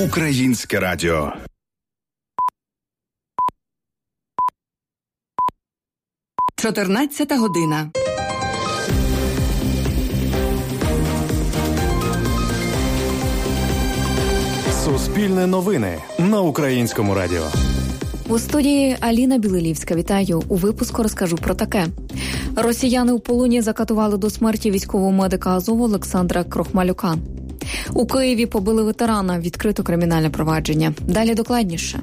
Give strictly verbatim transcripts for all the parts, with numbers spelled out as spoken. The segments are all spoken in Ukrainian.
Українське радіо. чотирнадцята година. Суспільне новини на Українському радіо. У студії Аліна Білилівська. Вітаю. У випуску розкажу про таке. Росіяни у полоні закатували до смерті військового медика Азову Олександра Крохмалюка. У Києві побили ветерана, відкрито кримінальне провадження. Далі докладніше.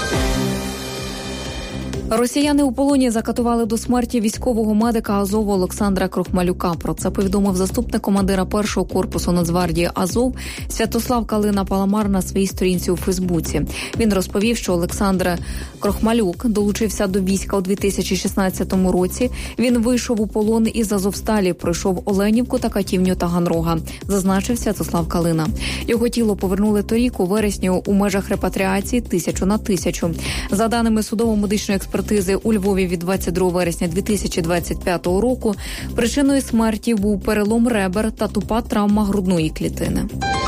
Росіяни у полоні закатували до смерті військового медика Азову Олександра Крохмалюка. Про це повідомив заступник командира першого корпусу Нацгвардії Азов Святослав Калина-Паламар на своїй сторінці у Фейсбуці. Він розповів, що Олександр Крохмалюк долучився до війська у дві тисячі шістнадцятому році. Він вийшов у полон із Азовсталі, пройшов Оленівку та Катівню Таганрога, зазначив Святослав Калина. Його тіло повернули торік у вересні у межах репатріації тисячу на тисячу. За даними судово-медичної експертизи, у Львові від двадцять другого вересня дві тисячі двадцять п'ятого року причиною смерті був перелом ребер та тупа травма грудної клітини.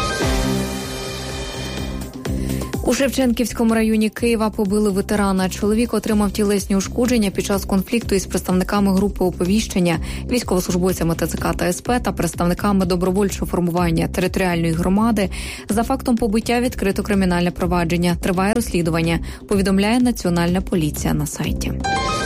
У Шевченківському районі Києва побили ветерана. Чоловік отримав тілесні ушкодження під час конфлікту із представниками групи оповіщення, військовослужбовцями ТЦК та СП та представниками добровольчого формування територіальної громади. За фактом побиття відкрито кримінальне провадження. Триває розслідування, повідомляє Національна поліція на сайті.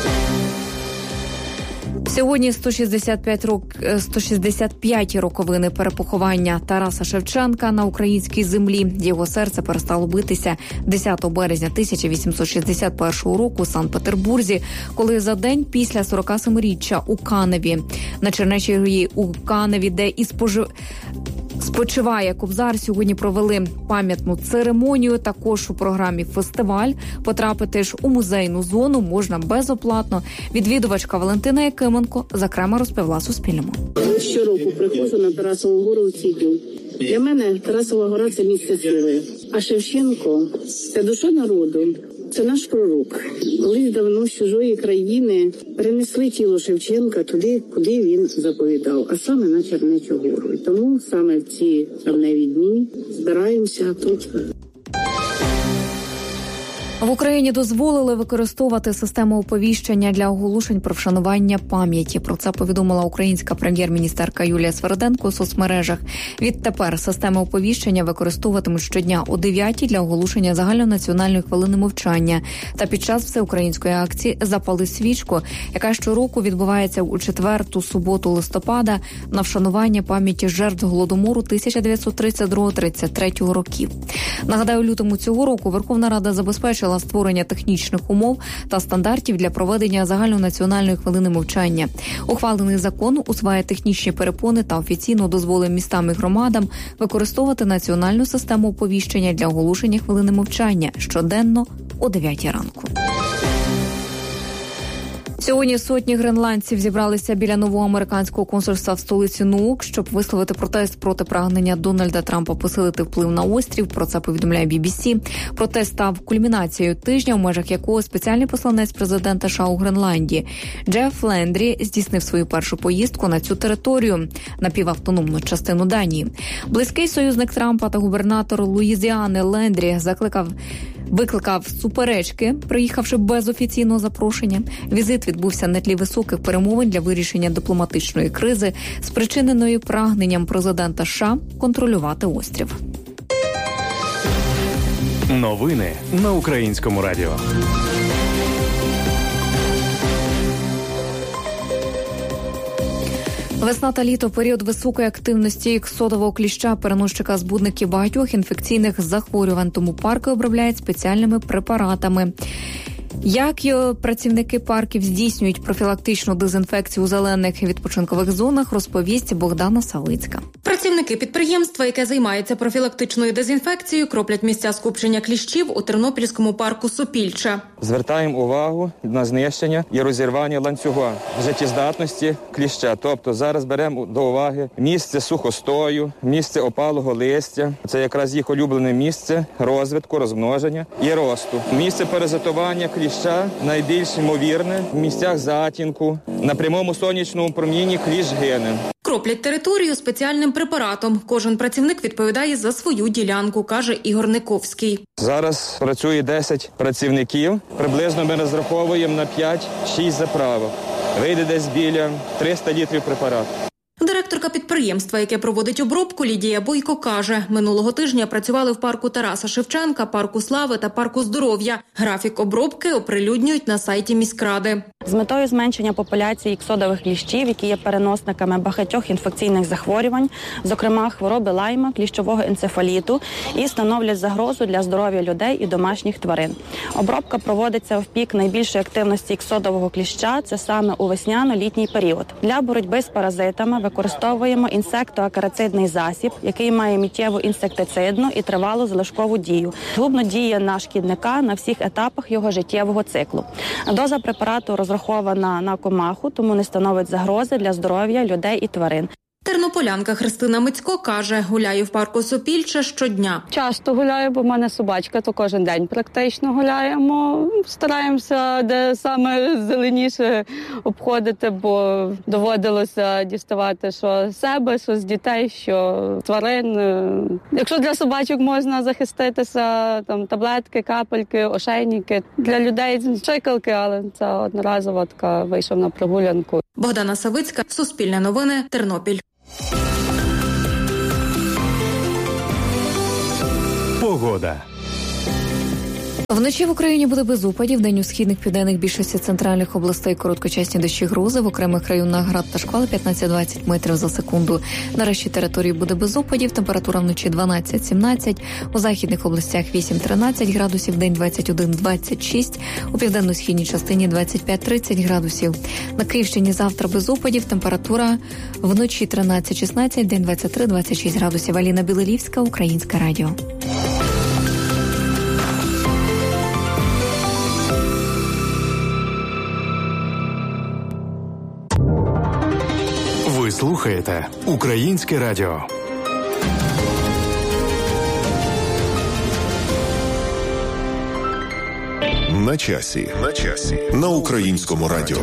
Сьогодні сто шістдесят п'ять рок... сто шістдесят п'яті роковини перепоховання Тараса Шевченка на українській землі. Його серце перестало битися десятого березня тисяча вісімсот шістдесят першого року у Санкт-Петербурзі, коли за день після сорокасемиріччя у Каневі, на Чернечій у Каневі, де і спожив... спочиває Кобзар, сьогодні провели пам'ятну церемонію. Також у програмі фестиваль. Потрапити ж у музейну зону можна безоплатно. Відвідувачка Валентина Якименко зокрема розповіла Суспільному. Щороку приходжу на Тарасову гору в ці дні. Для мене Тарасова гора – це місце сили. А Шевченко – це душа народу. Це наш пророк. Колись давно з чужої країни перенесли тіло Шевченка туди, куди він заповідав, а саме на Чернечу гору. І тому саме в ці травневі дні збираємося тут. В Україні дозволили використовувати систему оповіщення для оголошень про вшанування пам'яті. Про це повідомила українська прем'єр-міністерка Юлія Сверденко у соцмережах. Відтепер систему оповіщення використовуватимуть щодня о дев'ятій для оголошення загальнонаціональної хвилини мовчання та під час всеукраїнської акції «Запали свічку», яка щороку відбувається у четверту суботу листопада на вшанування пам'яті жертв Голодомору тисяча дев'ятсот тридцять другого - тридцять третього років. Нагадаю, у лютому цього року Верховна Рада забезпечила створення технічних умов та стандартів для проведення загальнонаціональної хвилини мовчання. Ухвалений закон усуває технічні перепони та офіційно дозволить містам і громадам використовувати національну систему оповіщення для оголошення хвилини мовчання щоденно о дев'ятій ранку. Сьогодні сотні гренландців зібралися біля нового американського консульства в столиці Нуок, щоб висловити протест проти прагнення Дональда Трампа посилити вплив на острів. Про це повідомляє бі бі сі. Протест став кульмінацією тижня, у межах якого спеціальний посланець президента США у Гренландії Джеф Лендрі здійснив свою першу поїздку на цю територію, напівавтономну частину Данії. Близький союзник Трампа та губернатор Луїзіани Лендрі закликав Викликав суперечки, приїхавши без офіційного запрошення. Візит відбувся на тлі високих перемовин для вирішення дипломатичної кризи, спричиненої прагненням президента США контролювати острів. Новини на Українському радіо. Весна та літо – період високої активності іксодового кліща, переносчика збудників багатьох інфекційних захворювань, тому парки обробляють спеціальними препаратами. Як працівники парків здійснюють профілактичну дезінфекцію у зелених відпочинкових зонах, розповість Богдана Савицька. Працівники підприємства, яке займається профілактичною дезінфекцією, кроплять місця скупчення кліщів у Тернопільському парку Сопільча. Звертаємо увагу на знищення і розірвання ланцюга життєздатності кліща. Тобто зараз беремо до уваги місце сухостою, місце опалого листя. Це якраз їх улюблене місце розвитку, розмноження і росту. Місце паразитування кліща найбільш ймовірне в місцях затінку. На прямому сонячному промінні кліщ гине. Кроплять територію спеціальним препаратом. Кожен працівник відповідає за свою ділянку, каже Ігор Никовський. Зараз працює десять працівників. Приблизно ми розраховуємо на п'ять-шість заправок. Вийде десь біля триста літрів препарату. Директорка підприємства, яке проводить обробку, Лідія Бойко каже, минулого тижня працювали в парку Тараса Шевченка, парку Слави та парку Здоров'я. Графік обробки оприлюднюють на сайті міськради. З метою зменшення популяції іксодових кліщів, які є переносниками багатьох інфекційних захворювань, зокрема хвороби лайма, кліщового енцефаліту, і становлять загрозу для здоров'я людей і домашніх тварин. Обробка проводиться в пік найбільшої активності іксодового кліща, це саме у весняно-літній період. Для боротьби з паразитами використовуємо інсектоакарицидний засіб, який має миттєву інсектицидну і тривалу залишкову дію. Згубно діє на шкідника на всіх етапах його життєвого циклу. Доза препарату розрахована на комаху, тому не становить загрози для здоров'я людей і тварин. Тернополянка Христина Мицько каже, гуляє в парку Сопільче щодня. Часто гуляю, бо в мене собачка, то кожен день практично гуляємо. Стараємося, де саме зеленіше обходити, бо доводилося діставати що з себе, що з дітей, що тварин. Якщо для собачок можна захиститися, там таблетки, капельки, ошейники. Для людей чекалки, але це одноразово така вийшов на прогулянку. Богдана Савицька, Суспільне новини, Тернопіль. Погода. Вночі в Україні буде без опадів, день у східних, південних, більшості центральних областей короткочасні дощі, грози, в окремих районах град та шквали п'ятнадцять-двадцять метрів за секунду. На решті території буде без опадів, температура вночі дванадцять-сімнадцять, у західних областях вісім-тринадцять градусів, день двадцять один-двадцять шість, у південно-східній частині двадцять п'ять-тридцять градусів. На Київщині завтра без опадів, температура вночі тринадцять-шістнадцять, день двадцять три-двадцять шість градусів. Аліна Білилівська, Українське радіо. Ви слухаєте Українське радіо. На часі. На часі. На Українському радіо.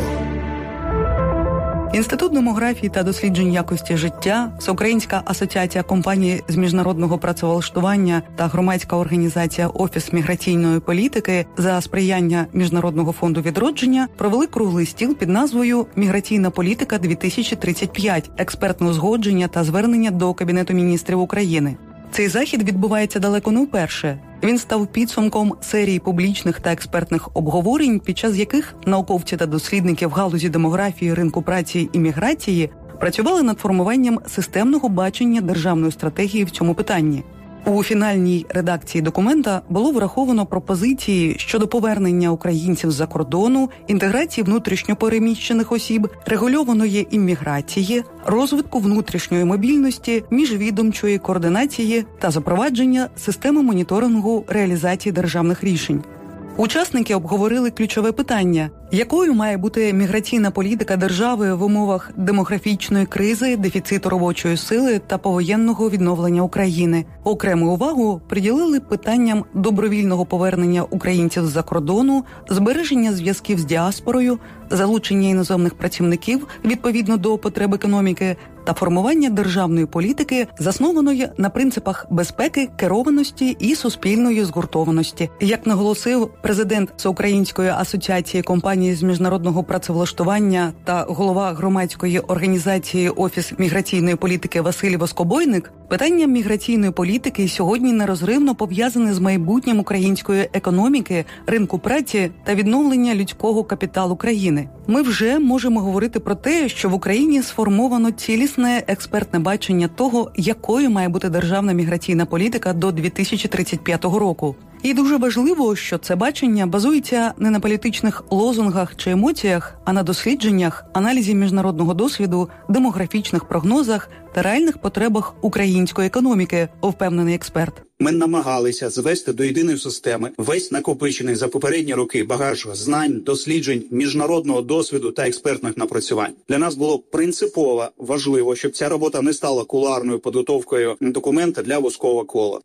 Інститут демографії та досліджень якості життя, Всеукраїнська асоціація компаній з міжнародного працевлаштування та громадська організація «Офіс міграційної політики» за сприяння Міжнародного фонду відродження провели круглий стіл під назвою «Міграційна політика дві тисячі тридцять п'ять. Експертне узгодження та звернення до Кабінету міністрів України». Цей захід відбувається далеко не вперше. Він став підсумком серії публічних та експертних обговорень, під час яких науковці та дослідники в галузі демографії, ринку праці і міграції працювали над формуванням системного бачення державної стратегії в цьому питанні. У фінальній редакції документа було враховано пропозиції щодо повернення українців з-за кордону, інтеграції внутрішньопереміщених осіб, регульованої імміграції, розвитку внутрішньої мобільності, міжвідомчої координації та запровадження системи моніторингу реалізації державних рішень. Учасники обговорили ключове питання – якою має бути міграційна політика держави в умовах демографічної кризи, дефіциту робочої сили та повоєнного відновлення України. Окрему увагу приділили питанням добровільного повернення українців з-за кордону, збереження зв'язків з діаспорою, залучення іноземних працівників відповідно до потреб економіки та формування державної політики, заснованої на принципах безпеки, керованості і суспільної згуртованості. Як наголосив президент Всеукраїнської асоціації компаній з міжнародного працевлаштування та голова громадської організації «Офіс міграційної політики» Василь Воскобойник, питання міграційної політики сьогодні нерозривно пов'язане з майбутнім української економіки, ринку праці та відновлення людського капіталу країни. Ми вже можемо говорити про те, що в Україні сформовано цілісне експертне бачення того, якою має бути державна міграційна політика до дві тисячі тридцять п'ятого року. І дуже важливо, що це бачення базується не на політичних лозунгах чи емоціях, а на дослідженнях, аналізі міжнародного досвіду, демографічних прогнозах та реальних потребах української економіки, впевнений експерт. Ми намагалися звести до єдиної системи весь накопичений за попередні роки багаж знань, досліджень, міжнародного досвіду та експертних напрацювань. Для нас було принципово важливо, щоб ця робота не стала кулуарною підготовкою документа для вузького кола.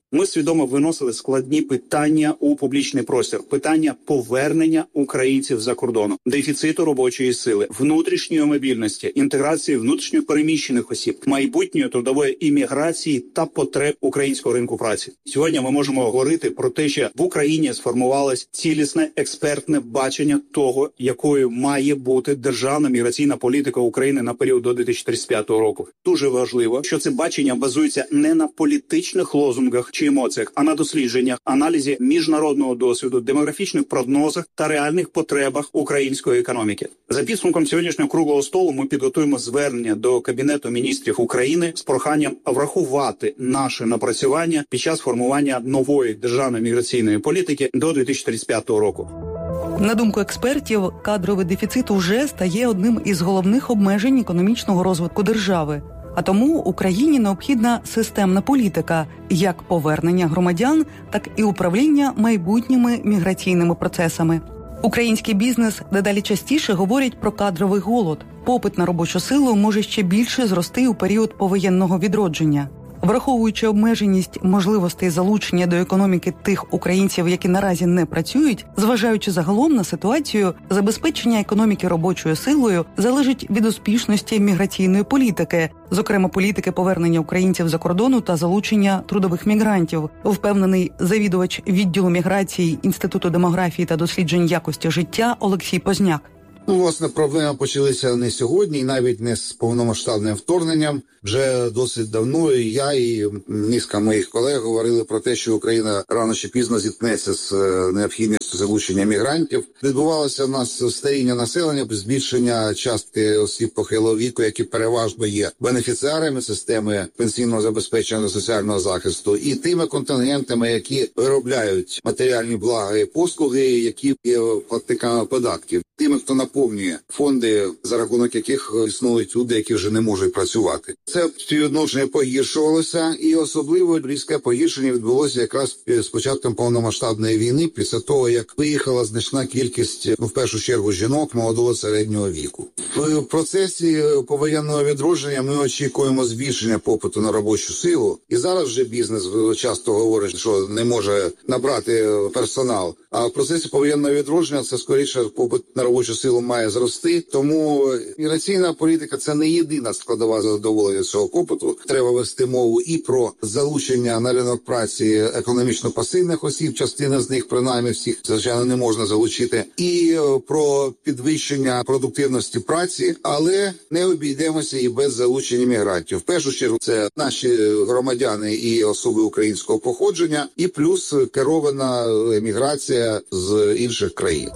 Ми свідомо виносили складні питання у публічний простір. Питання повернення українців за кордону, дефіциту робочої сили, внутрішньої мобільності, інтеграції внутрішньо переміщених осіб, майбутньої трудової імміграції та потреб українського ринку праці. Сьогодні ми можемо говорити про те, що в Україні сформувалось цілісне експертне бачення того, якою має бути державна міграційна політика України на період до дві тисячі тридцять п'ятого року. Дуже важливо, що це бачення базується не на політичних лозунгах чи емоціях, а на дослідженнях, аналізі міжнародного досвіду, демографічних прогнозах та реальних потребах української економіки. За підсумком сьогоднішнього круглого столу ми підготуємо звернення до Кабінету міністрів України з проханням врахувати наше напрацювання під час формування нової державної міграційної політики до дві тисячі тридцять п'ятого року. На думку експертів, кадровий дефіцит уже стає одним із головних обмежень економічного розвитку держави. А тому Україні необхідна системна політика, як повернення громадян, так і управління майбутніми міграційними процесами. Український бізнес дедалі частіше говорять про кадровий голод. Попит на робочу силу може ще більше зрости у період повоєнного відродження. Враховуючи обмеженість можливостей залучення до економіки тих українців, які наразі не працюють, зважаючи загалом на ситуацію, забезпечення економіки робочою силою залежить від успішності міграційної політики, зокрема політики повернення українців за кордону та залучення трудових мігрантів, впевнений завідувач відділу міграції Інституту демографії та досліджень якості життя Олексій Позняк. Ну, власне, проблеми почалися не сьогодні, і навіть не з повномасштабним вторгненням. Вже досить давно і я, і низка моїх колег говорили про те, що Україна рано чи пізно зіткнеться з необхідністю залучення мігрантів. Відбувалося в нас старіння населення, збільшення частки осіб похилого віку, які переважно є бенефіціарами системи пенсійного забезпечення та соціального захисту, і тими контингентами, які виробляють матеріальні блага і послуги, які є платниками податків. Тими, хто наповнює фонди, за рахунок яких існують люди, які вже не можуть працювати. Це співвідношення погіршувалося, і особливо різке погіршення відбулося якраз з початком повномасштабної війни, після того, як виїхала значна кількість, ну, в першу чергу, жінок молодого середнього віку. В процесі повоєнного відродження ми очікуємо збільшення попиту на робочу силу. І зараз вже бізнес часто говорить, що не може набрати персонал. А в процесі повоєнного відродження це, скоріше, попит на робочу силу має зрости. Тому міграційна політика – це не єдина складова задоволення цього попиту. Треба вести мову і про залучення на ринок праці економічно пасивних осіб, частина з них, принаймні всіх, звичайно, не можна залучити, і про підвищення продуктивності праці, але не обійдемося і без залучення мігрантів. В першу чергу це наші громадяни і особи українського походження, і плюс керована еміграція з інших країн.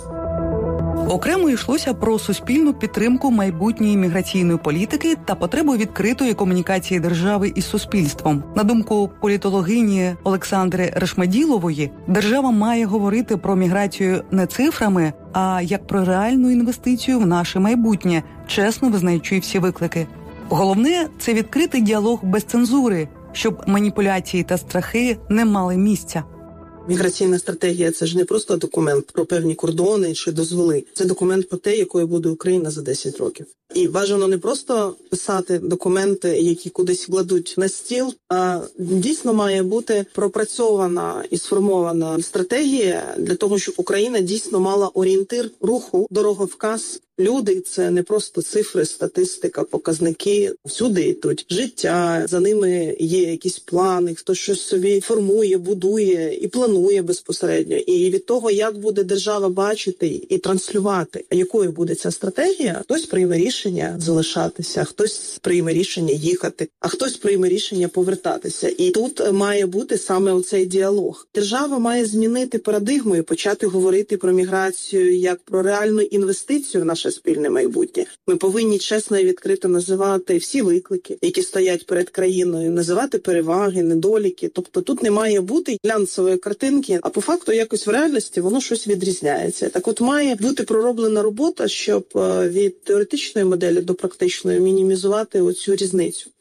Окремо йшлося про суспільну підтримку майбутньої міграційної політики та потребу відкритої комунікації держави із суспільством. На думку політологині Олександри Решмеділової, держава має говорити про міграцію не цифрами, а як про реальну інвестицію в наше майбутнє, чесно визнаючи всі виклики. Головне – це відкритий діалог без цензури, щоб маніпуляції та страхи не мали місця. Міграційна стратегія – це ж не просто документ про певні кордони чи дозволи. Це документ про те, якою буде Україна за десять років. І бажано не просто писати документи, які кудись кладуть на стіл, а дійсно має бути пропрацьована і сформована стратегія для того, щоб Україна дійсно мала орієнтир руху, дороговказ. Люди – це не просто цифри, статистика, показники. Всюди йдуть життя, за ними є якісь плани, хтось щось собі формує, будує і планує безпосередньо. І від того, як буде держава бачити і транслювати, якою буде ця стратегія, хтось прийме рішення залишатися, хтось прийме рішення їхати, а хтось прийме рішення повертатися. І тут має бути саме оцей діалог. Держава має змінити парадигму і почати говорити про міграцію як про реальну інвестицію в наш спільне майбутнє. Ми повинні чесно і відкрито називати всі виклики, які стоять перед країною, називати переваги, недоліки. Тобто тут не має бути глянцевої картинки, а по факту якось в реальності воно щось відрізняється. Так от має бути пророблена робота, щоб від теоретичної моделі до практичної мінімізувати оцю різницю.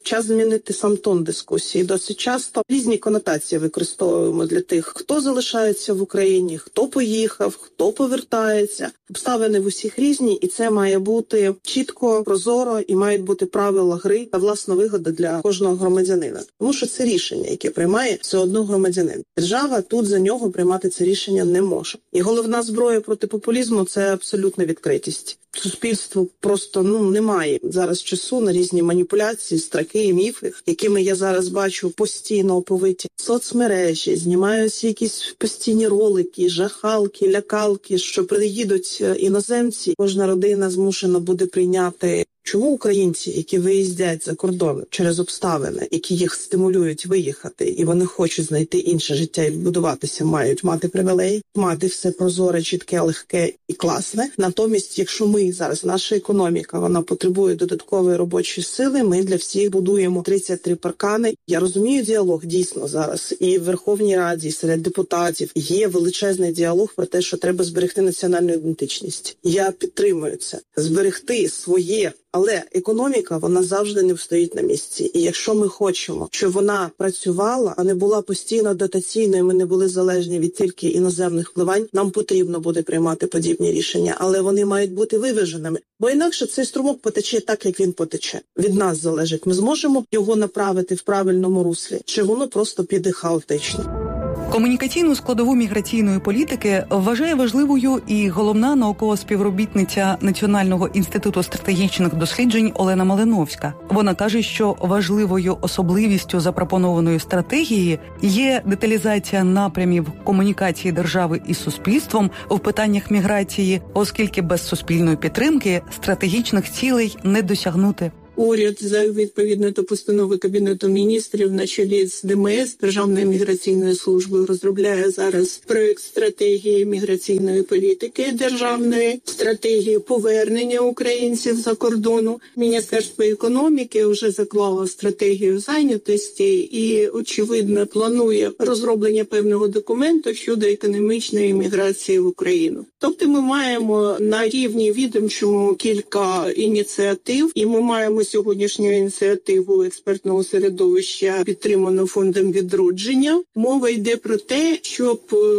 Час змінити сам тон дискусії. Досить часто різні конотації використовуємо для тих, хто залишається в Україні, хто поїхав, хто повертається. Обставини в усіх різні, і це має бути чітко, прозоро, і мають бути правила гри та власна вигода для кожного громадянина. Тому що це рішення, яке приймає все одно громадянин. Держава тут за нього приймати це рішення не може. І головна зброя проти популізму – це абсолютна відкритість. Суспільству просто ну немає зараз часу на різні маніпуляції, страхи і міфи, якими я зараз бачу постійно оповиті соцмережі, знімаються якісь постійні ролики, жахалки, лякалки, що приїдуть іноземці. Кожна родина змушена буде прийняти. Чому українці, які виїздять за кордон через обставини, які їх стимулюють виїхати, і вони хочуть знайти інше життя і будуватися, мають мати привілеї, мати все прозоре, чітке, легке і класне. Натомість, якщо ми зараз, наша економіка, вона потребує додаткової робочої сили, ми для всіх будуємо тридцять три паркани. Я розумію діалог дійсно зараз і в Верховній Раді, і серед депутатів є величезний діалог про те, що треба зберегти національну ідентичність. Я підтримую це. Зберегти своє. Але економіка, вона завжди не встоїть на місці. І якщо ми хочемо, щоб вона працювала, а не була постійно дотаційною, ми не були залежні від тільки іноземних впливань, нам потрібно буде приймати подібні рішення. Але вони мають бути виваженими. Бо інакше цей струмок потече так, як він потече. Від нас залежить, ми зможемо його направити в правильному руслі, чи воно просто піде хаотично. Комунікаційну складову міграційної політики вважає важливою і головна наукова співробітниця Національного інституту стратегічних досліджень Олена Малиновська. Вона каже, що важливою особливістю запропонованої стратегії є деталізація напрямів комунікації держави із суспільством у питаннях міграції, оскільки без суспільної підтримки стратегічних цілей не досягнути. Уряд за відповідно до постанови Кабінету міністрів на чолі з ДМС, Державною міграційною службою, розробляє зараз проект стратегії міграційної політики державної, стратегії повернення українців за кордону. Міністерство економіки вже заклало стратегію зайнятості і, очевидно, планує розроблення певного документу щодо економічної міграції в Україну. Тобто ми маємо на рівні відомчому кілька ініціатив, і ми маємо сьогоднішню ініціативу експертного середовища, підтриману Фондом відродження. Мова йде про те, щоб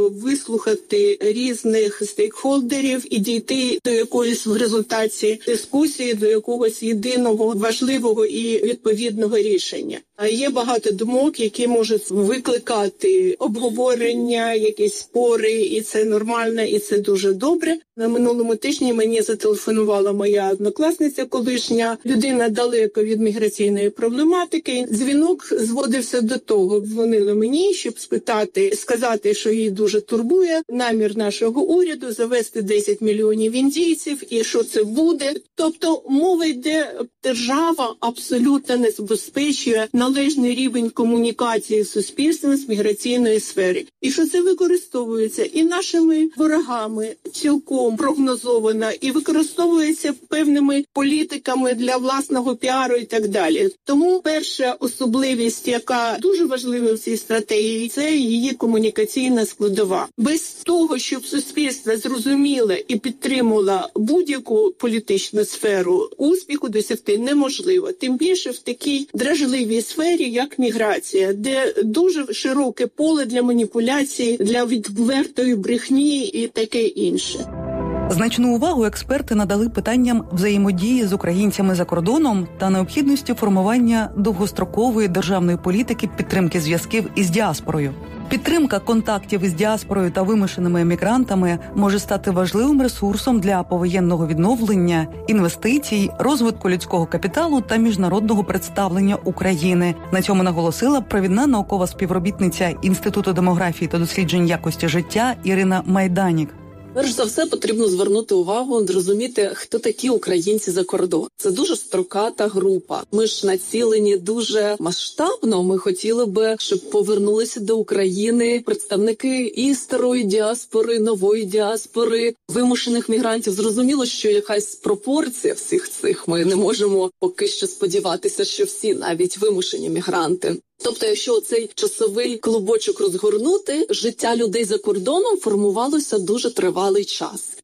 вислухати різних стейкхолдерів і дійти до якоїсь в результаті дискусії, до якогось єдиного важливого і відповідного рішення. А є багато думок, які можуть викликати обговорення, якісь спори, і це нормально, і це дуже добре. На минулому тижні мені зателефонувала моя однокласниця колишня, людина далеко від міграційної проблематики. Дзвінок зводився до того, дзвонили мені, щоб спитати, сказати, що її дуже турбує намір нашого уряду завести десять мільйонів індійців, і що це буде. Тобто мова йде, держава абсолютно не забезпечує належний рівень комунікації з суспільством з міграційної сфери. І що це використовується і нашими ворогами цілком прогнозовано, і використовується певними політиками для власного піару і так далі. Тому перша особливість, яка дуже важлива в цій стратегії, це її комунікаційна складова. Без того, щоб суспільство зрозуміло і підтримувало будь-яку політичну сферу, успіху досягти неможливо. Тим більше в такій дражливій сфері, як міграція, де дуже широке поле для маніпуляцій, для відвертої брехні і таке інше. Значну увагу експерти надали питанням взаємодії з українцями за кордоном та необхідності формування довгострокової державної політики підтримки зв'язків із діаспорою. Підтримка контактів із діаспорою та вимушеними емігрантами може стати важливим ресурсом для повоєнного відновлення, інвестицій, розвитку людського капіталу та міжнародного представлення України. На цьому наголосила провідна наукова співробітниця Інституту демографії та досліджень якості життя Ірина Майданік. Перш за все, потрібно звернути увагу, зрозуміти, хто такі українці за кордон. Це дуже строката група. Ми ж націлені дуже масштабно. Ми хотіли би, щоб повернулися до України представники і старої діаспори, нової діаспори, вимушених мігрантів. Зрозуміло, що якась пропорція всіх цих. Ми не можемо поки що сподіватися, що всі, навіть вимушені мігранти. Тобто, якщо цей часовий клубочок розгорнути, життя людей за кордоном формувалося дуже тривалий час.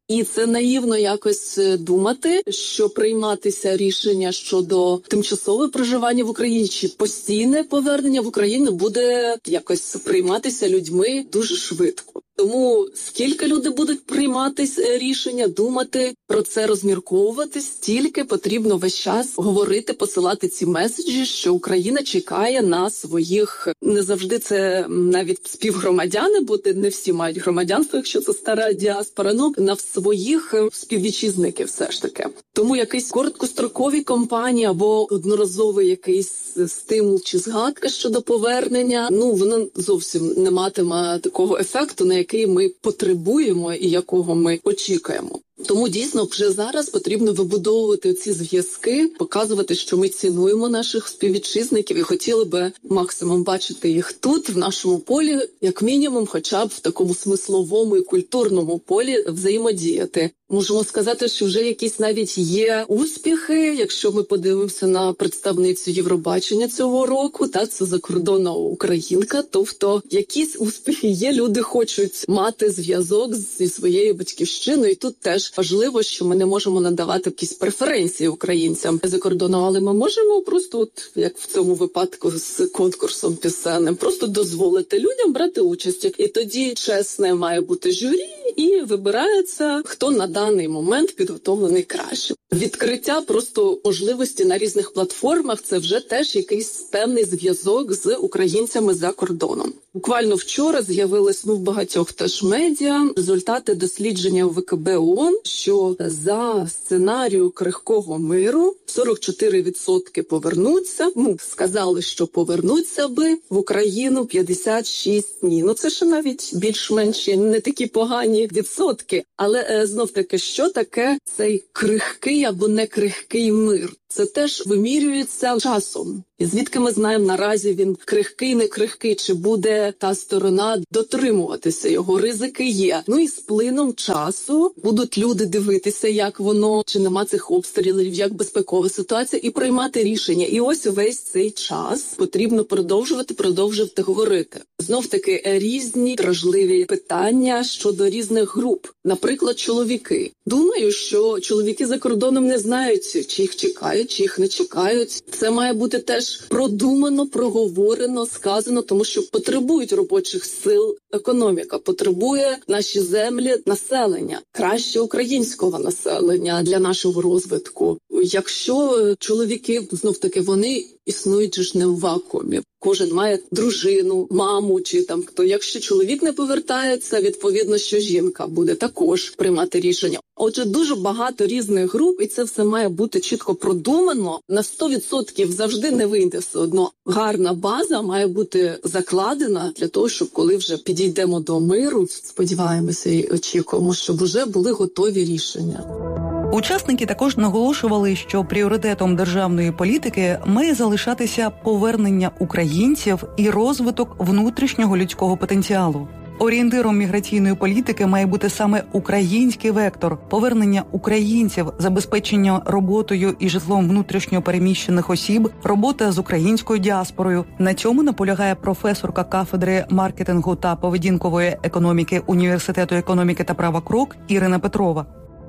І це наївно якось думати, що прийматися рішення щодо тимчасового проживання в Україні чи постійне повернення в Україну буде якось прийматися людьми дуже швидко. Тому скільки люди будуть приймати рішення, думати про це, розмірковувати, стільки потрібно весь час говорити, посилати ці меседжі, що Україна чекає на своїх, не завжди це навіть співгромадяни, бо не всі мають громадянство, якщо це стара діаспора, ну, на своїх співвітчизників все ж таки. Тому якісь короткострокові кампанії або одноразовий якийсь стимул чи згадка щодо повернення, ну, воно зовсім не матиме такого ефекту, на який ми потребуємо і якого ми очікуємо. Тому дійсно вже зараз потрібно вибудовувати ці зв'язки, показувати, що ми цінуємо наших співвітчизників і хотіли би максимум бачити їх тут, в нашому полі, як мінімум, хоча б в такому смисловому і культурному полі взаємодіяти. Можемо сказати, що вже якісь навіть є успіхи, якщо ми подивимося на представницю Євробачення цього року, та це закордонна українка, тобто якісь успіхи є, люди хочуть мати зв'язок зі своєю батьківщиною, і тут теж важливо, що ми не можемо надавати якісь преференції українцям за кордоном, але ми можемо просто, от як в цьому випадку з конкурсом пісенним, просто дозволити людям брати участь. І тоді чесне має бути журі, і вибирається, хто на даний момент підготовлений краще. Відкриття просто можливості на різних платформах – це вже теж якийсь певний зв'язок з українцями за кордоном. Буквально вчора з'явились ну, в багатьох теж медіа результати дослідження У ВКБ ООН, що за сценарію крихкого миру сорок чотири відсотки повернуться, ну, сказали, що повернуться би в Україну, п'ятдесят шість ні. Ну це ще навіть більш-менш не такі погані відсотки. Але е, знов-таки, що таке цей крихкий або не крихкий мир? Це теж вимірюється часом. І звідки ми знаємо, наразі він крихкий, не крихкий, чи буде та сторона дотримуватися його, ризики є. Ну і з плином часу будуть люди дивитися, як воно, чи нема цих обстрілів, як безпекова ситуація, і приймати рішення. І ось увесь цей час потрібно продовжувати, продовжувати говорити. Знов-таки різні вражливі питання щодо різних груп. Наприклад, чоловіки. Думаю, що чоловіки за кордоном не знають, чи їх чекають, чи їх не чекають. Це має бути теж продумано, проговорено, сказано, тому що потребують робочих сил економіка, потребує наші землі населення, краще українського населення для нашого розвитку. Якщо чоловіки, знов-таки, вони існують ж не в вакуумі. Кожен має дружину, маму чи там хто. Якщо чоловік не повертається, відповідно, що жінка буде також приймати рішення. Отже, дуже багато різних груп, і це все має бути чітко продумано. На сто відсотків завжди не вийде все одно. Гарна база має бути закладена для того, щоб коли вже підійдемо до миру, сподіваємося і очікуємо, щоб вже були готові рішення. Учасники також наголошували, що пріоритетом державної політики має залишатися повернення українців і розвиток внутрішнього людського потенціалу. Орієнтиром міграційної політики має бути саме український вектор – повернення українців, забезпечення роботою і житлом внутрішньо переміщених осіб, робота з українською діаспорою. На цьому наполягає професорка кафедри маркетингу та поведінкової економіки Університету економіки та права КРОК Ірина Петрова.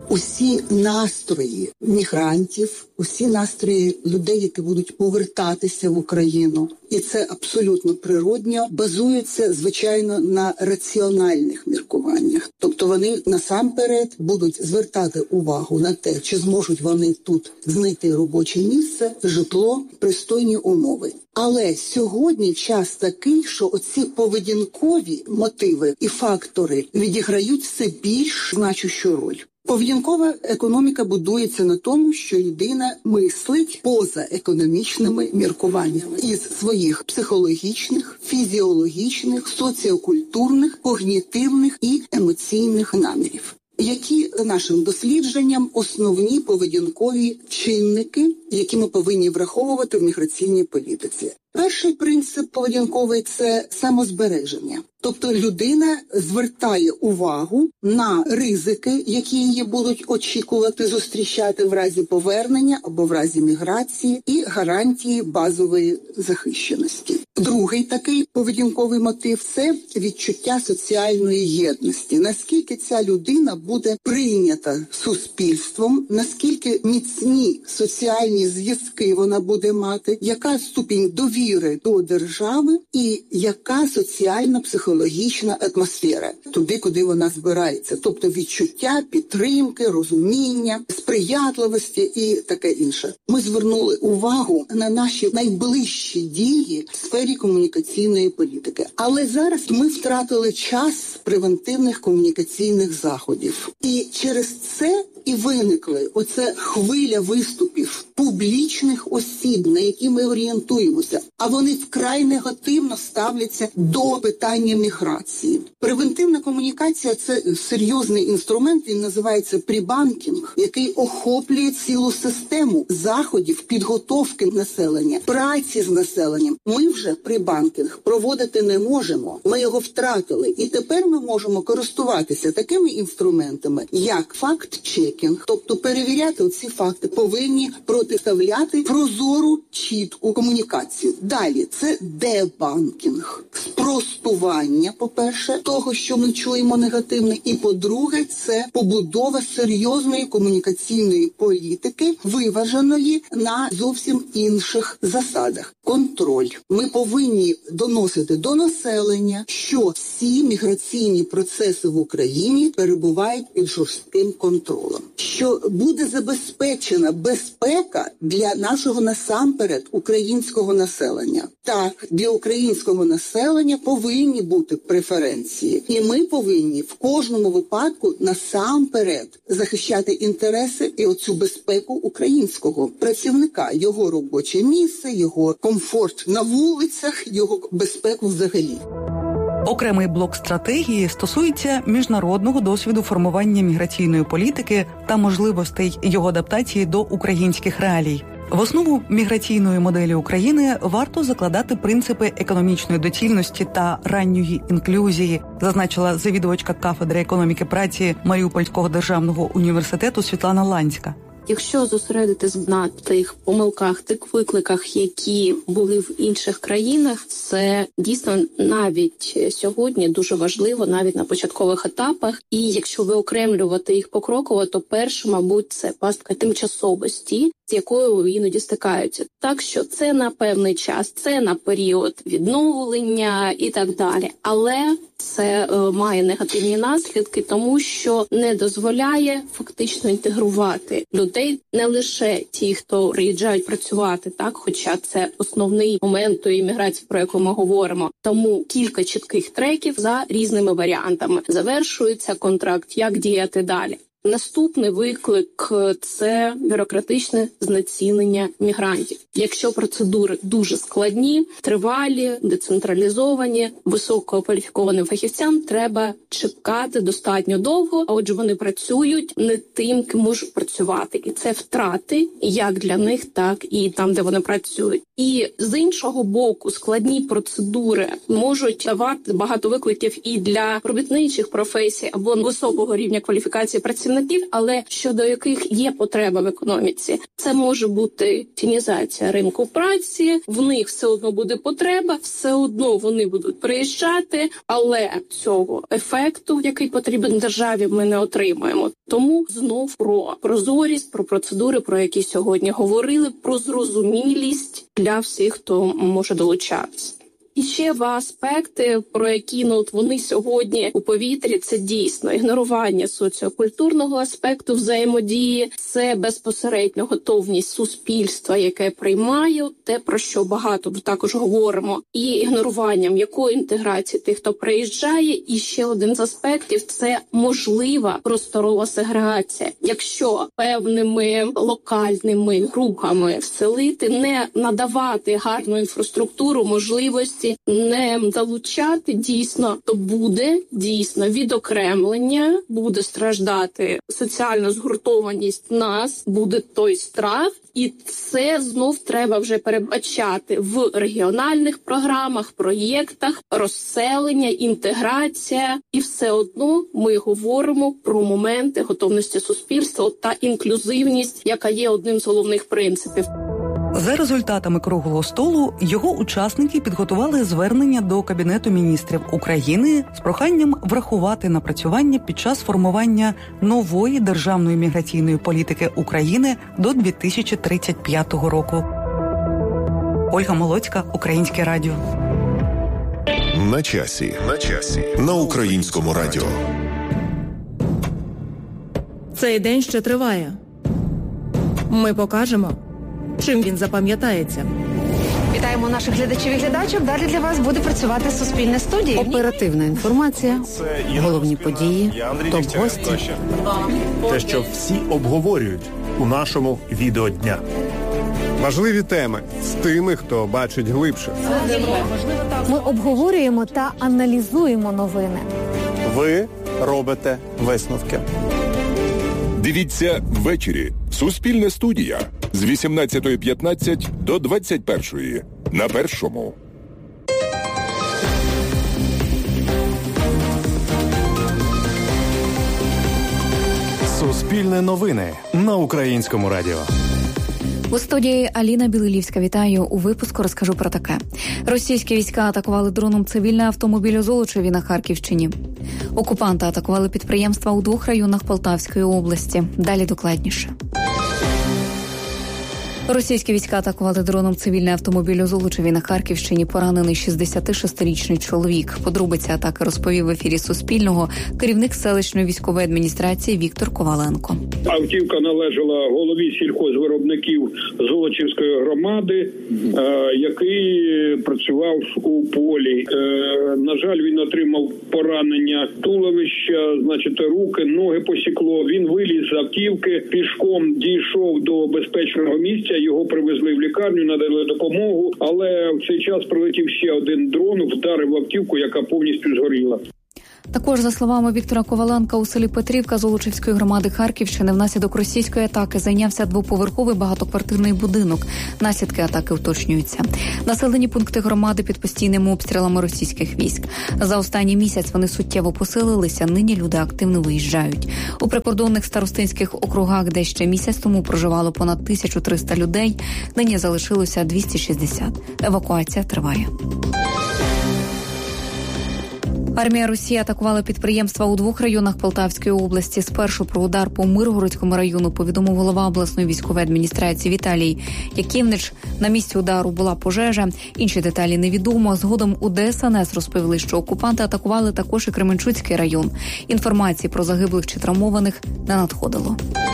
Усі настрої мігрантів, усі настрої людей, які будуть повертатися в Україну, і це абсолютно природньо, базуються, звичайно, на раціональних міркуваннях. Тобто вони насамперед будуть звертати увагу на те, чи зможуть вони тут знайти робоче місце, житло, пристойні умови. Але сьогодні час такий, що оці поведінкові мотиви і фактори відіграють все більш значущу роль. Поведінкова економіка будується на тому, що людина мислить поза економічними міркуваннями із своїх психологічних, фізіологічних, соціокультурних, когнітивних і емоційних намірів. Які, за нашим дослідженням, основні поведінкові чинники, які ми повинні враховувати в міграційній політиці? Перший принцип поведінковий – це самозбереження. Тобто людина звертає увагу на ризики, які її будуть очікувати, зустрічати в разі повернення або в разі міграції, і гарантії базової захищеності. Другий такий поведінковий мотив – це відчуття соціальної єдності. Наскільки ця людина буде прийнята суспільством, наскільки міцні соціальні зв'язки вона буде мати, яка ступінь довіри до держави і яка соціальна психологічна атмосфера туди, куди вона збирається. Тобто відчуття, підтримки, розуміння, сприятливості і таке інше. Ми звернули увагу на наші найближчі дії в сфері комунікаційної політики. Але зараз ми втратили час превентивних комунікаційних заходів. І через це і виникли оце хвиля виступів публічних осіб, на які ми орієнтуємося, а вони вкрай негативно ставляться до питання міграції. Превентивна комунікація – це серйозний інструмент, він називається прібанкінг, який охоплює цілу систему заходів, підготовки населення, праці з населенням. Ми вже прибанкінг проводити не можемо, ми його втратили. І тепер ми можемо користуватися такими інструментами, як факт-чекінг, тобто перевіряти ці факти, повинні протиставляти прозору, чітку комунікацію. Далі, це дебанкінг, спростування, по-перше, того, що ми чуємо негативне, і по-друге, це побудова серйозної комунікаційної політики, виваженої на зовсім інших засадах. Контроль. Ми повинні доносити до населення, що всі міграційні процеси в Україні перебувають під жорстким контролем. Що буде забезпечена безпека для нашого насамперед українського населення. Так, для українського населення повинні бути преференції. І ми повинні в кожному випадку насамперед захищати інтереси і оцю безпеку українського працівника, його робоче місце, його комфорт на вулицях, його безпеку взагалі. Окремий блок стратегії стосується міжнародного досвіду формування міграційної політики та можливостей його адаптації до українських реалій. В основу міграційної моделі України варто закладати принципи економічної доцільності та ранньої інклюзії, зазначила завідувачка кафедри економіки праці Маріупольського державного університету Світлана Ланська. Якщо зосередитись на тих помилках, тих викликах, які були в інших країнах, це дійсно навіть сьогодні дуже важливо, навіть на початкових етапах. І якщо виокремлювати їх покроково, то перше, мабуть, це пастка тимчасовості, з якою іноді стикаються. Так що це на певний час, це на період відновлення і так далі. Але це е, має негативні наслідки, тому що не дозволяє фактично інтегрувати людей, не лише ті, хто приїжджають працювати, так, хоча це основний момент тої міграції, про яку ми говоримо. Тому кілька чітких треків за різними варіантами. Завершується контракт, як діяти далі. Наступний виклик – це бюрократичне знецінення мігрантів. Якщо процедури дуже складні, тривалі, децентралізовані, висококваліфікованим фахівцям треба чекати достатньо довго, а отже вони працюють не тим, ким можуть працювати. І це втрати як для них, так і там, де вони працюють. І з іншого боку, складні процедури можуть давати багато викликів і для робітничих професій або високого рівня кваліфікації працівників, але щодо яких є потреба в економіці. Це може бути тінізація ринку праці, в них все одно буде потреба, все одно вони будуть приїжджати, але цього ефекту, який потрібен державі, ми не отримаємо. Тому знов про прозорість, про процедури, про які сьогодні говорили, про зрозумілість для всіх, хто може долучатися. І ще два аспекти, про які ну, от вони сьогодні у повітрі, це дійсно ігнорування соціокультурного аспекту взаємодії, це безпосередньо готовність суспільства, яке приймає те, про що багато також говоримо, і ігноруванням якої інтеграції тих, хто приїжджає. І ще один з аспектів – це можлива просторова сегрегація. Якщо певними локальними групами вселити, не надавати гарну інфраструктуру, можливості, не залучати дійсно, то буде дійсно відокремлення, буде страждати соціальна згуртованість нас, буде той страх. І це знов треба вже передбачати в регіональних програмах, проєктах, розселення, інтеграція. І все одно ми говоримо про моменти готовності суспільства та інклюзивність, яка є одним з головних принципів. За результатами круглого столу його учасники підготували звернення до Кабінету міністрів України з проханням врахувати напрацювання під час формування нової державної міграційної політики України до дві тисячі тридцять п'ятого року. Ольга Молоцька, Українське радіо. На часі. На часі. На Українському радіо. Цей день ще триває. Ми покажемо, чим він запам'ятається. Вітаємо наших глядачів і глядачок. Далі для вас буде працювати Суспільне студія. Оперативна інформація, головні події, топ-гості. Те, що всі обговорюють у нашому відеодня. Важливі теми з тими, хто бачить глибше. Ми обговорюємо та аналізуємо новини. Ви робите висновки. Дивіться ввечері. Суспільне студія з вісімнадцятої п'ятнадцять до двадцять першої на Першому. Суспільне новини на Українському радіо. У студії Аліна Білилівська. Вітаю. У випуску розкажу про таке. Російські війська атакували дроном цивільний автомобіль у Золочеві на Харківщині. Окупанти атакували підприємства у двох районах Полтавської області. Далі докладніше. Російські війська атакували дроном цивільний автомобіль у Золочеві на Харківщині. Поранений шістдесятишестирічний чоловік. Подробиці атаки розповів в ефірі Суспільного керівник селищної військової адміністрації Віктор Коваленко. Автівка належала голові сільхозвиробників Золочівської громади, е, який працював у полі. Е, на жаль, він отримав поранення туловища, значить, руки, ноги посікло. Він виліз з автівки, пішком дійшов до безпечного місця. Його привезли в лікарню, надали допомогу, але в цей час прилетів ще один дрон, вдарив автівку, яка повністю згоріла. Також, за словами Віктора Коваленка, у селі Петрівка Золочівської громади Харківщини внаслідок російської атаки зайнявся двоповерховий багатоквартирний будинок. Наслідки атаки уточнюються. Населені пункти громади під постійними обстрілами російських військ. За останній місяць вони суттєво посилилися, нині люди активно виїжджають. У прикордонних старостинських округах, де ще місяць тому проживало понад тисячу триста людей, нині залишилося двісті шістдесят. Евакуація триває. Армія Росії атакувала підприємства у двох районах Полтавської області. Спершу про удар по Миргородському району повідомив голова обласної військової адміністрації Віталій Яківнич. На місці удару була пожежа. Інші деталі невідомо. Згодом у Де Ес Ен Ес розповіли, що окупанти атакували також і Кременчуцький район. Інформації про загиблих чи травмованих не надходило.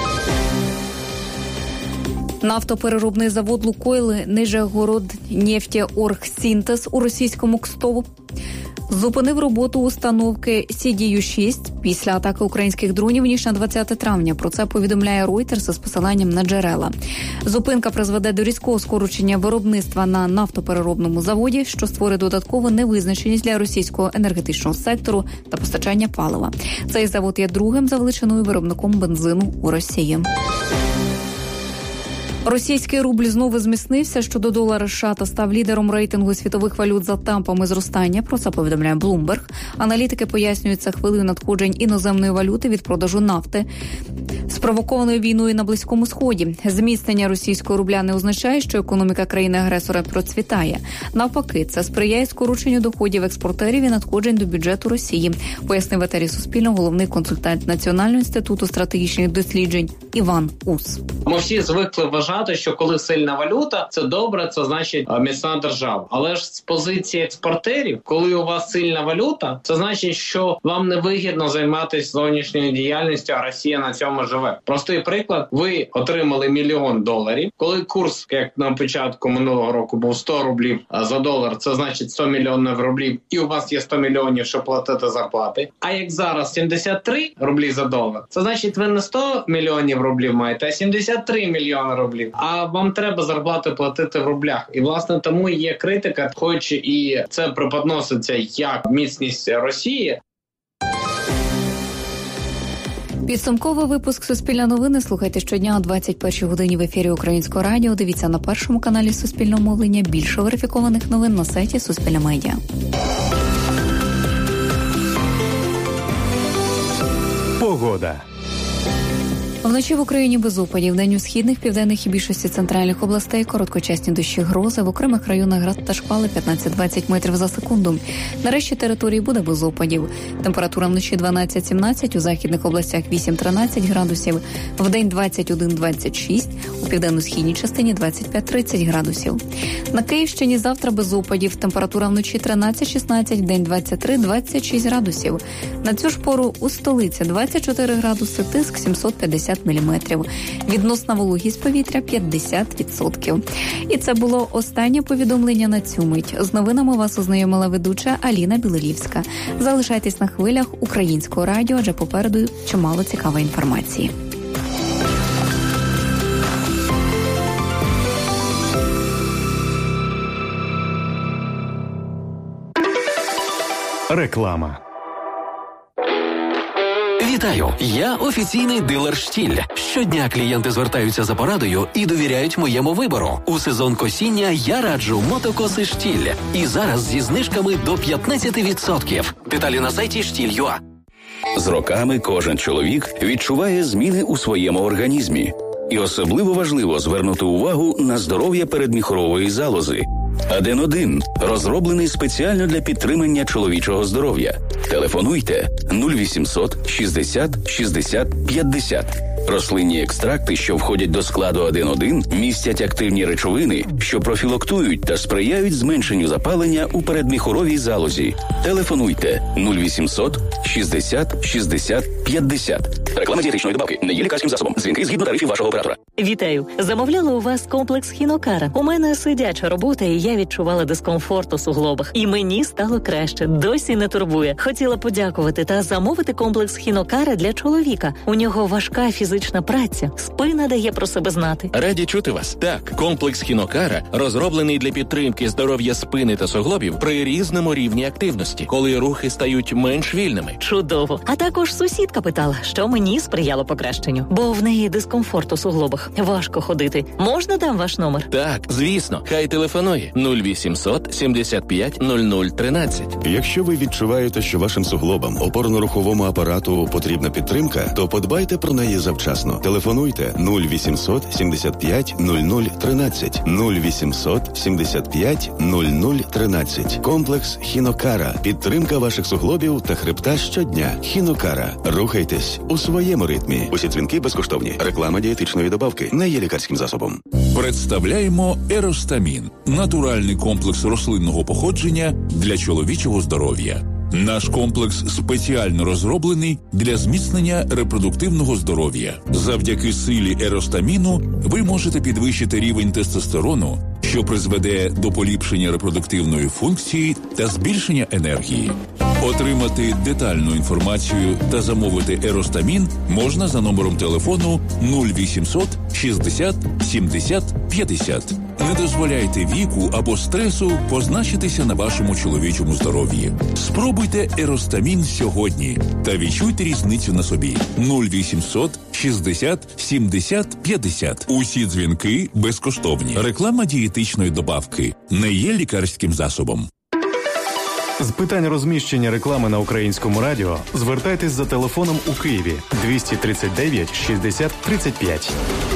Нафтопереробний завод «Лукойл» Нижегороднефтеоргсинтез у російському Кстову зупинив роботу установки Сі Ді Ю шість після атаки українських дронів ніж на двадцяте травня. Про це повідомляє Reuters з посиланням на джерела. Зупинка призведе до різкого скорочення виробництва на нафтопереробному заводі, що створить додаткову невизначеність для російського енергетичного сектору та постачання палива. Цей завод є другим за величиною виробником бензину у Росії. Російський рубль знову зміцнився щодо долара США та став лідером рейтингу світових валют за темпами зростання. Про це повідомляє Bloomberg. Аналітики пояснюють це хвилею надходжень іноземної валюти від продажу нафти, спровокованою війною на Близькому Сході. Зміцнення російського рубля не означає, що економіка країни-агресора процвітає. Навпаки, це сприяє скороченню доходів експортерів і надходжень до бюджету Росії, пояснив в етері Суспільного головний консультант Національного інституту стратегічних досліджень Іван Ус. Ми всі звикли вважати, що коли сильна валюта, це добре, це значить міцна держава. Але ж з позиції експортерів, коли у вас сильна валюта, це значить, що вам не вигідно займатися зовнішньою діяльністю, а Росія на цьому живе. Простий приклад, ви отримали мільйон доларів, коли курс, як на початку минулого року, був сто рублів за долар, це значить сто мільйонів рублів, і у вас є сто мільйонів, щоб платити зарплати. А як зараз сімдесят три рублі за долар, це значить ви не сто мільйонів рублів маєте, а сімдесят три мільйони рублів. А вам треба зарплати платити в рублях. І, власне, тому є критика, хоч і це преподноситься як міцність Росії. Підсумковий випуск «Суспільне новини» слухайте щодня о двадцять першій годині в ефірі Українського радіо. Дивіться на першому каналі Суспільного мовлення. Більше верифікованих новин на сайті Суспільне медіа. Погода. Вночі в Україні без опадів. День у східних, південних і більшості центральних областей. Короткочасні дощі, грози. В окремих районах град та шквали п'ятнадцять-двадцять метрів за секунду. Нарешті території буде без опадів. Температура вночі дванадцять-сімнадцять, у західних областях вісім-тринадцять градусів. Вдень двадцять один-двадцять шість, у південно-східній частині двадцять п'ять-тридцять градусів. На Київщині завтра без опадів. Температура вночі тринадцять-шістнадцять, вдень двадцять три-двадцять шість градусів. На цю ж пору у столиці двадцять чотири градуси, тиск сімсот п'ятдесят міліметрів. Відносна вологість повітря п'ятдесят відсотків. І це було останнє повідомлення на цю мить. З новинами вас ознайомила ведуча Аліна Білолівська. Залишайтесь на хвилях Українського радіо, адже попереду чимало цікавої інформації. Реклама. Вітаю! Я офіційний дилер «Штіль». Щодня клієнти звертаються за порадою і довіряють моєму вибору. У сезон косіння я раджу мотокоси «Штіль». І зараз зі знижками до п'ятнадцять відсотків. Деталі на сайті штіль крапка ю а. З роками кожен чоловік відчуває зміни у своєму організмі. І особливо важливо звернути увагу на здоров'я передміхорової залози. Аден один розроблений спеціально для підтримання чоловічого здоров'я. Телефонуйте нуль вісімсот шістдесят шістдесят п'ятдесят. Рослинні екстракти, що входять до складу Аден один, містять активні речовини, що профілактують та сприяють зменшенню запалення у передміхоровій залозі. Телефонуйте нуль вісімсот шістдесят шістдесят п'ятдесят. Реклама дієтичної добавки не є лікарським засобом. Дзвінки згідно тарифів вашого оператора. Вітаю! Замовляла у вас комплекс Хінокара. У мене сидяча робота, і я відчувала дискомфорт у суглобах. І мені стало краще. Досі не турбує. Хотіла подякувати та замовити комплекс Хінокара для чоловіка. У нього важка фізична праця. Спина дає про себе знати. Раді чути вас. Так, комплекс Хінокара розроблений для підтримки здоров'я спини та суглобів при різному рівні активності, коли рухи стають менш вільними. Чудово. А також сусідка питала, що мені сприяло покращенню. Бо в неї дискомфорт у суглобах. Важко ходити. Можна дам ваш номер? Так, звісно. Хай телефонує нуль вісімсот сімдесят п'ять нуль нуль тринадцять. Якщо ви відчуваєте, що вашим суглобам, опорно-руховому апарату потрібна підтримка, то подбайте про неї завчасно. Телефонуйте нуль вісімсот сімдесят п'ять нуль нуль тринадцять. нуль вісімсот сімдесят п'ять нуль нуль тринадцять. Комплекс Хінокара. Підтримка ваших суглобів та хребта щодня. Хінокара. Рухайтесь у своєму ритмі. Усі дзвінки безкоштовні. Реклама дієтичної добавки не є лікарським засобом. Представляємо Еростамін – натуральний комплекс рослинного походження для чоловічого здоров'я. Наш комплекс спеціально розроблений для зміцнення репродуктивного здоров'я. Завдяки силі еростаміну ви можете підвищити рівень тестостерону, що призведе до поліпшення репродуктивної функції та збільшення енергії. Отримати детальну інформацію та замовити еростамін можна за номером телефону нуль вісімсот шістдесят сімдесят п'ятдесят. Не дозволяйте віку або стресу позначитися на вашому чоловічому здоров'ї. Спробуйте еростамін сьогодні та відчуйте різницю на собі. нуль вісімсот шістдесят сімдесят п'ятдесят. Усі дзвінки безкоштовні. Реклама дієтичної добавки не є лікарським засобом. З питань розміщення реклами на Українському радіо звертайтесь за телефоном у Києві двісті тридцять дев'ять шістдесят тридцять п'ять.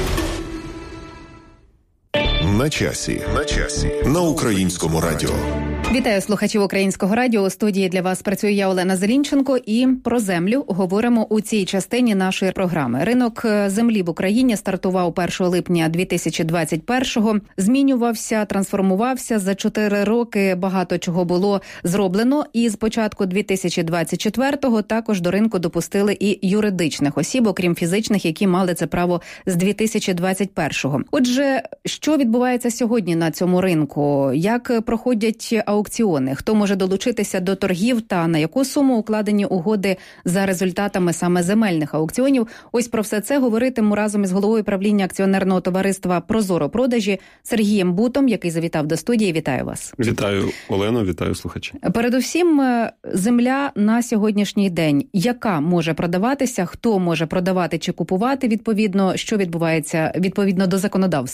На часі. На часі. На Українському радіо. Вітаю слухачів Українського радіо. У студії для вас працює я, Олена Зелінченко, і про землю говоримо у цій частині нашої програми. Ринок землі в Україні стартував першого липня дві тисячі двадцять першого. Змінювався, трансформувався. За чотири роки багато чого було зроблено. І з початку дві тисячі двадцять четвертого також до ринку допустили і юридичних осіб, окрім фізичних, які мали це право з дві тисячі двадцять першого. Отже, що відбувається сьогодні на цьому ринку? Як проходять аукціони? Хто може долучитися до торгів та на яку суму укладені угоди за результатами саме земельних аукціонів? Ось про все це говоритиму разом із головою правління акціонерного товариства «Прозоро продажі» Сергієм Бутом, який завітав до студії. Вітаю вас. Вітаю, Олено, вітаю слухачі. Передусім, земля на сьогоднішній день. Яка може продаватися? Хто може продавати чи купувати відповідно? Що відбувається відповідно до законодавства?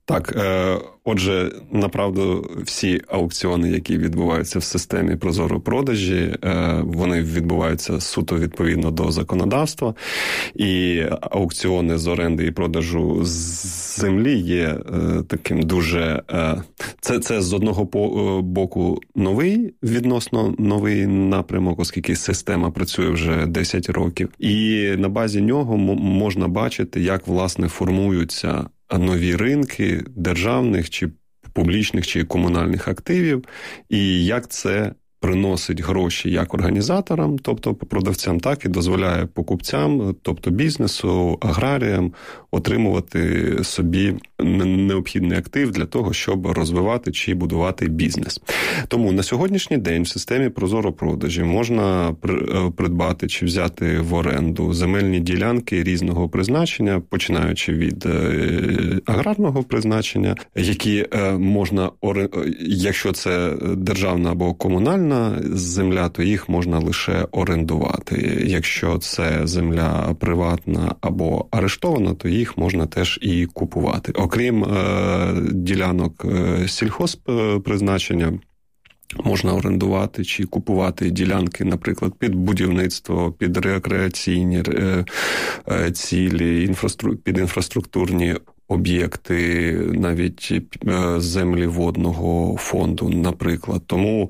Так, е, отже, направду всі аукціони, які відбуваються в системі прозоро-продажі, е, вони відбуваються суто відповідно до законодавства, і аукціони з оренди і продажу землі є е, таким дуже... Е, це, це з одного боку новий, відносно новий напрямок, оскільки система працює вже десять років, і на базі нього м- можна бачити, як, власне, формуються нові ринки державних чи публічних чи комунальних активів, і як це приносить гроші як організаторам, тобто продавцям, так і дозволяє покупцям, тобто бізнесу, аграріям, отримувати собі необхідний актив для того, щоб розвивати чи будувати бізнес. Тому на сьогоднішній день в системі прозоро-продажі можна придбати чи взяти в оренду земельні ділянки різного призначення, починаючи від аграрного призначення, які можна, якщо це державна або комунальна земля, то їх можна лише орендувати. Якщо це земля приватна або арештована, то їх можна теж і купувати. Окрім е, ділянок е, сільхозпризначення, можна орендувати чи купувати ділянки, наприклад, під будівництво, під рекреаційні е, е, цілі, інфраструк... під інфраструктурні об'єкти, навіть е, землі водного фонду, наприклад. Тому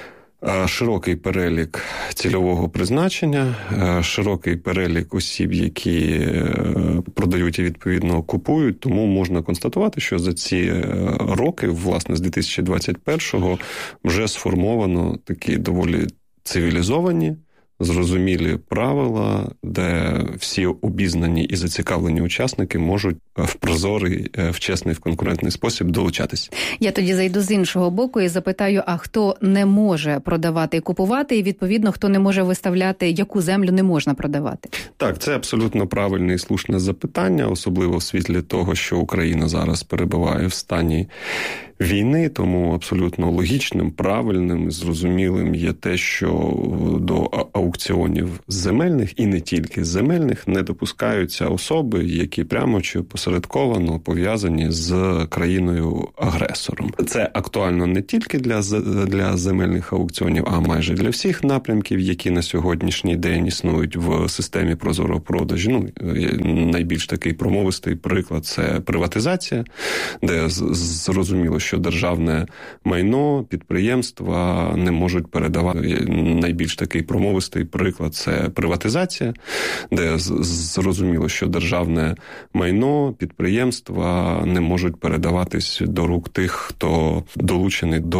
широкий перелік цільового призначення, широкий перелік осіб, які продають і відповідно купують, тому можна констатувати, що за ці роки, власне, з дві тисячі двадцять першого вже сформовано такі доволі цивілізовані, зрозумілі правила, де всі обізнані і зацікавлені учасники можуть в прозорий, в чесний, в конкурентний спосіб долучатись. Я тоді зайду з іншого боку і запитаю, а хто не може продавати і купувати, і відповідно, хто не може виставляти, яку землю не можна продавати? Так, це абсолютно правильне і слушне запитання, особливо в світлі того, що Україна зараз перебуває в стані війни, тому абсолютно логічним, правильним, зрозумілим є те, що до аукціонів земельних, і не тільки земельних, не допускаються особи, які прямо чи посередковано пов'язані з країною-агресором. Це актуально не тільки для, для земельних аукціонів, а майже для всіх напрямків, які на сьогоднішній день існують в системі прозоро-продажі. Ну, найбільш такий промовистий приклад – це приватизація, де зрозуміло, що державне майно, підприємства не можуть передавати. Найбільш такий промовистий приклад – це приватизація, де зрозуміло, що державне майно, підприємства не можуть передаватись до рук тих, хто долучений до